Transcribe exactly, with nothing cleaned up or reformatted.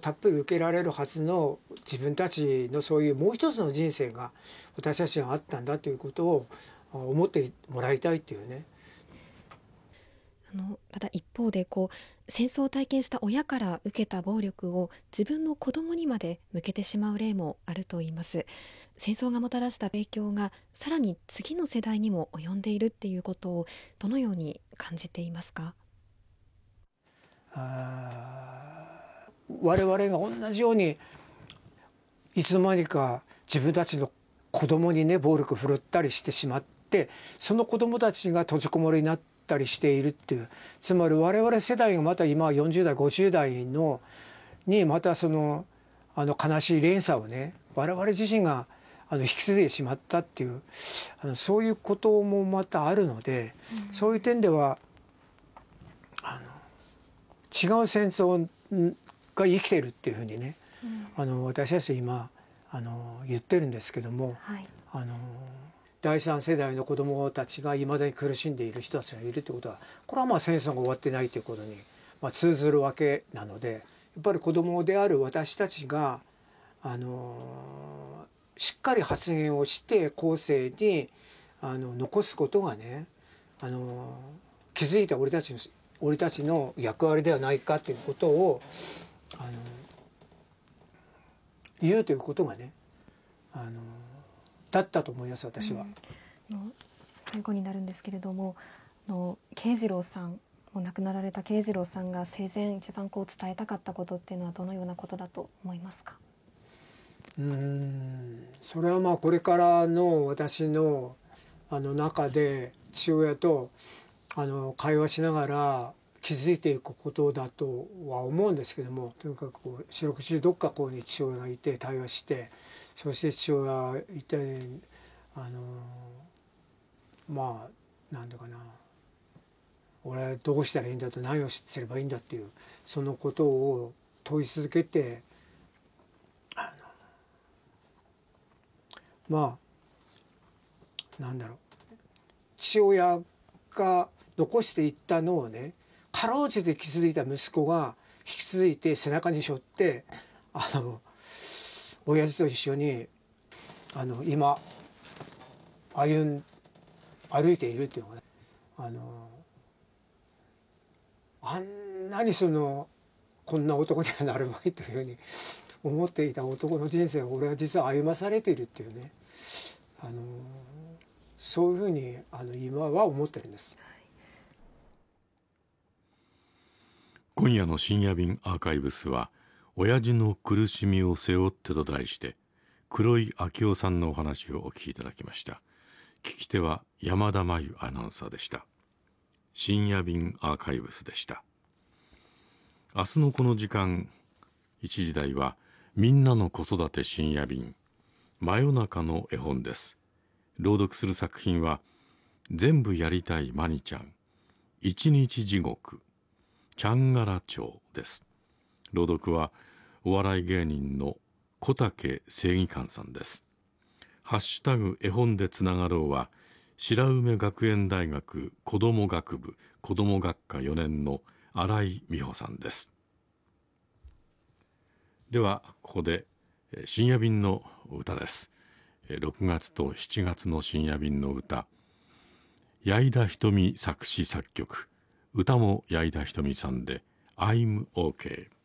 たっぷり受けられるはずの自分たちのそういうもう一つの人生が私たちにはあったんだということを思ってもらいたいっていうね。 あのただ一方でこう戦争を体験した親から受けた暴力を自分の子供にまで向けてしまう例もあるといいます。戦争がもたらした影響がさらに次の世代にも及んでいるっていうことをどのように感じていますか？ あ我々が同じようにいつの間にか自分たちの子供にね暴力を振るったりしてしまって、その子供たちが閉じこもりになったりしているっていう、つまり我々世代がまた今よんじゅう代ごじゅう代のにまたそのあの悲しい連鎖をね我々自身があの引き継いでしまったっていうあのそういうこともまたあるので、うん、そういう点ではあの違う戦争が生きてるっていうふうにね、うん、あの私たち今あの言ってるんですけども、はい、あのだいさん世代の子どもたちがいまだに苦しんでいる人たちがいるということは、これはまあ戦争が終わってないということに、まあ、通ずるわけなので、やっぱり子どもである私たちがあのしっかり発言をして後世にあの残すことがね、あの気づいた俺たちの俺たちの役割ではないかということをあの言うということがね、あのだったと思います私は。 うん、最後になるんですけれども、の慶次郎さん、もう亡くなられた慶次郎さんが生前一番こう伝えたかったことっていうのはどのようなことだと思いますか？ うーんそれはまあこれからの私のあの中で父親とあの会話しながら気づいていくことだとは思うんですけども、とにかくこう四六時中どっかこうに父親がいて対話して、そして父親がいてあのまあなんだかな、俺はどうしたらいいんだと、何をすればいいんだっていうそのことを問い続けて、あのまあなんだろう、父親が残していったのをね、かろうじて気づいた息子が引き継いで背中に背負ってあの親父と一緒にあの今歩ん歩いているっていうのがね、あのあんなにそのこんな男にはなるまいというふうに思っていた男の人生を俺は実は歩まされているっていうね、あのそういうふうにあの今は思ってるんです。 今夜の深夜便アーカイブスは、親父の苦しみを背負ってと題して黒井秋夫さんのお話をお聞きいただきました。聞き手は山田真由アナウンサーでした。深夜便アーカイブスでした。明日のこの時間いちじ台はみんなの子育て深夜便、真夜中の絵本です。朗読する作品は全部やりたいマニちゃん、一日地獄、ちゃんがら町です。朗読はお笑い芸人の小竹正義感さんです。ハッシュタグ絵本でつながろうは白梅学園大学子ども学部子ども学科よねんの新井美穂さんです。ではここで深夜便の歌です。ろくがつとしちがつの深夜便の歌、矢井田瞳作詞作曲、歌も矢井田瞳さんで I'm OK。